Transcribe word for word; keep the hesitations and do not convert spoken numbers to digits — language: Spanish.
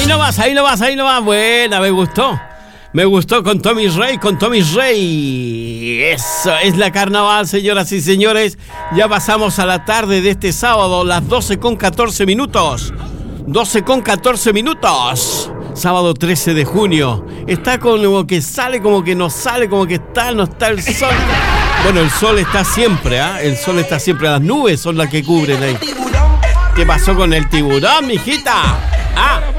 nomás, ahí nomás, ahí nomás. Buena, me gustó. Me gustó con Tommy Rey, con Tommy Rey. Eso es la carnaval, señoras y señores. Ya pasamos a la tarde de este sábado, las doce con catorce minutos. doce con catorce minutos. Sábado trece de junio. Está como que sale, como que no sale, como que está, no está el sol. Bueno, el sol está siempre, ¿ah? ¿eh? El sol está siempre. Las nubes son las que cubren ahí. ¿Qué pasó con el tiburón, mijita? ¿Ah?